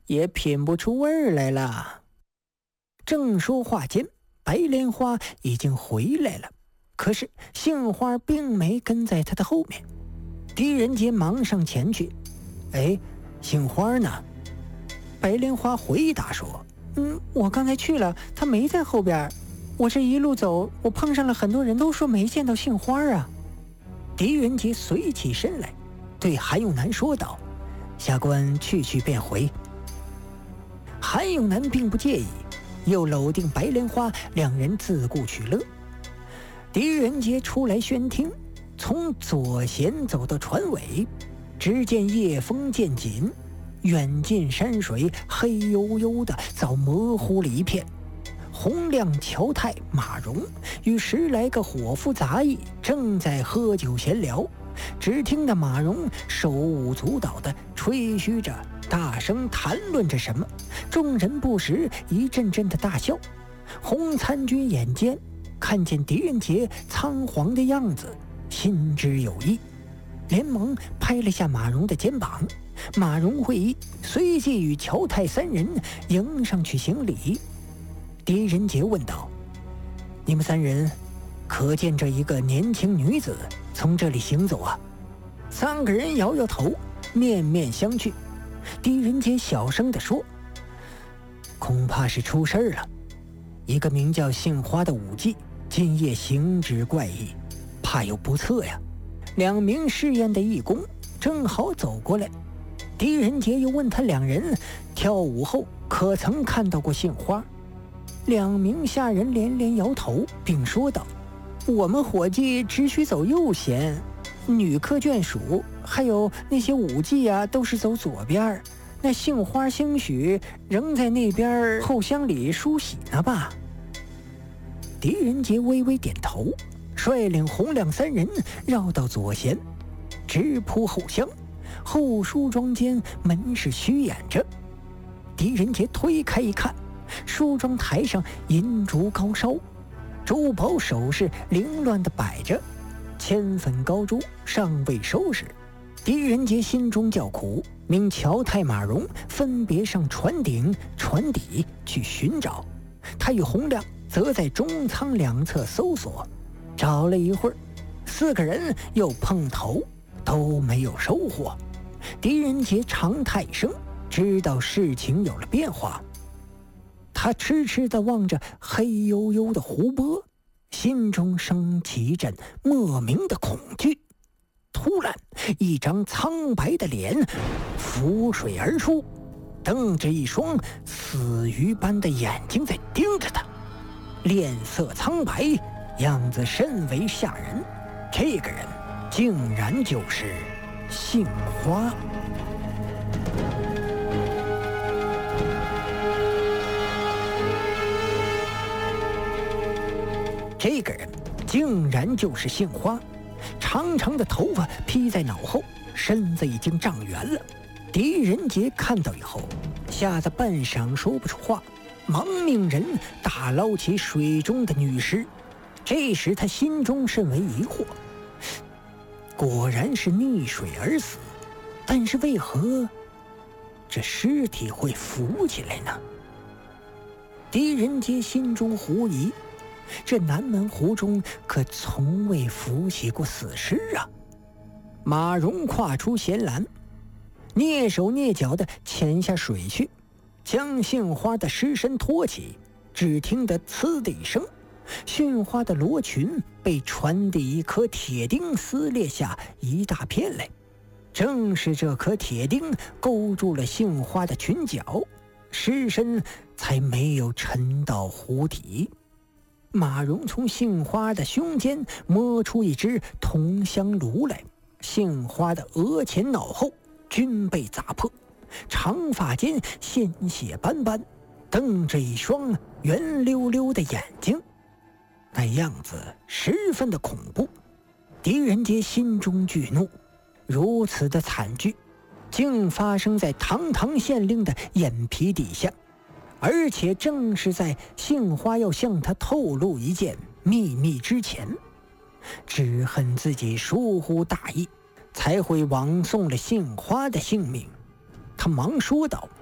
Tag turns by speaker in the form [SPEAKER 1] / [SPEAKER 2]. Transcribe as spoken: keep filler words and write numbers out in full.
[SPEAKER 1] 也品不出味儿来了。正说话间，白莲花已经回来了，可是杏花并没跟在他的后面。狄仁杰忙上前去：“哎，杏花呢？”白莲花回答说：“嗯，我刚才去了，他没在后边。我这一路走，我碰上了很多人，都说没见到杏花啊。”狄仁杰随起身来，对韩永南说道：“下官去去便回。”韩永南并不介意，又搂定白莲花，两人自顾取乐。狄仁杰出来宣听，从左舷走到船尾，只见夜风渐紧，远近山水黑黝黝的，早模糊了一片。洪亮、乔泰、马荣与十来个伙夫杂役正在喝酒闲聊，只听得马荣手舞足蹈地吹嘘着，大声谈论着什么，众人不时一阵阵的大笑。洪参军眼尖，看见狄仁杰仓皇的样子，心知有意，连忙拍了下马荣的肩膀。马荣会意，随即与乔泰三人迎上去行礼。狄仁杰问道：“你们三人可见这一个年轻女子从这里行走啊？”三个人摇摇头，面面相觑。狄仁杰小声地说：“恐怕是出事了。一个名叫杏花的武妓今夜行止怪异，怕有不测呀。”两名试验的义工正好走过来，狄仁杰又问他两人跳舞后可曾看到过杏花。两名下人连连摇头，并说道：“我们伙计只许走右舷，女客眷属还有那些舞妓啊，都是走左边。那杏花兴许仍在那边后厢里梳洗呢吧？”狄仁杰微微点头，率领洪亮三人绕到左舷，直扑后厢。后梳妆间门是虚掩着，狄仁杰推开一看，梳妆台上银烛高烧，珠宝首饰凌乱地摆着，铅粉膏珠尚未收拾。狄仁杰心中叫苦，命乔泰、马荣分别上船顶、船底去寻找，他与洪亮则在中舱两侧搜索。找了一会儿，四个人又碰头，都没有收获。狄仁杰长叹一声，知道事情有了变化。他痴痴地望着黑黝黝的湖泊，心中升起一阵莫名的恐惧。突然，一张苍白的脸浮水而出，瞪着一双死鱼般的眼睛在盯着他，脸色苍白，样子甚为吓人。这个人竟然就是杏花。这个人竟然就是杏花，长长的头发披在脑后，身子已经长圆了。狄仁杰看到以后，吓得半晌说不出话，忙命人打捞起水中的女尸。这时他心中甚为疑惑，果然是溺水而死，但是为何这尸体会浮起来呢？狄仁杰心中狐疑，这南门湖中可从未浮起过死尸啊！马荣跨出舷栏，蹑手蹑脚地潜下水去，将杏花的尸身托起。只听得呲的一声，杏花的罗裙被船底一颗铁钉撕裂下一大片来，正是这颗铁钉勾住了杏花的裙角，尸身才没有沉到湖底。马荣从杏花的胸间摸出一只铜香炉来，杏花的额前脑后均被砸破，长发间鲜血斑斑，瞪着一双圆溜溜的眼睛，那样子十分的恐怖。狄仁杰心中惧怒，如此的惨剧竟发生在堂堂县令的眼皮底下，而且正是在杏花要向他透露一件秘密之前。只恨自己疏忽大意，才会枉送了杏花的性命。他忙说道：“